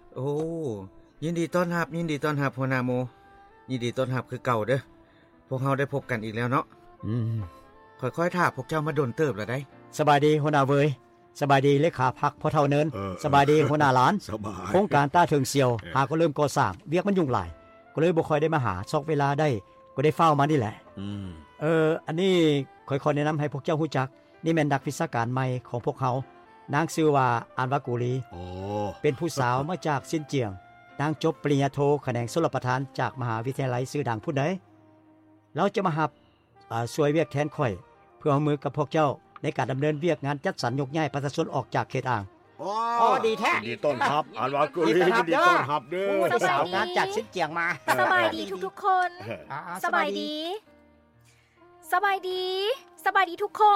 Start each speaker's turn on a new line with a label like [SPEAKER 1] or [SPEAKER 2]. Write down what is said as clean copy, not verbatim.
[SPEAKER 1] โอ้ยินดีต้อนรับหัวหน้าโมยินดีต้อนรับคือเก่าเด้อพวกเฮาได้พบกันอีกแล้วเนาะค่อยๆท่าพวกเจ้ามาโดนเติบแล้วได้
[SPEAKER 2] สบายดีหัวหน้าเวยสบายดีเลขาพักพ่อเฒ่าเนินสบายดีหัวหน้าหลานโครงการต้าเถิงเสียวหาก็เริ่มก่อสร้างเวียกมันยุ่งหลายก็เลยบ่ค่อยได้มาหาซอกเวลาได้ก็ได้เฝ้ามานี่แหละอันนี้ค่อยๆแนะนําให้พวกเจ้าฮู้จักนี่แม่นนักวิชาการใหม่ของพวกเฮานางชื่อว่าอานวากูลีเป็นผู้สาวมาจากซินเจียงนางจบปริญญาโทแขนงชลประทานจากมหาวิทยาลัยชื่อดังผู้ใดเราจะมารับช่วยเวียกแทนข่อยเพื่อเอามือกับพวกเจ้าในการดำเนินเวียกงานจัดสรรยกย้ายประชาชนออกจากเขตอ่างดีแท้
[SPEAKER 3] ดีต้อนรับอานวากูลีดีต้อนรับเด้อ
[SPEAKER 2] สาวงานจากซินเจียงมา
[SPEAKER 4] สบายดีทุกๆคนสบายดีทุกคน